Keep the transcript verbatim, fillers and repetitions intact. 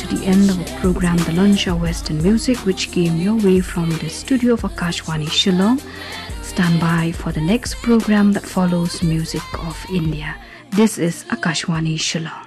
to the end of our program, The Lunch of Western Music, which came your way from the studio of Akashwani Shillong. Stand by for the next program that follows Music of India. This is Akashwani Shillong.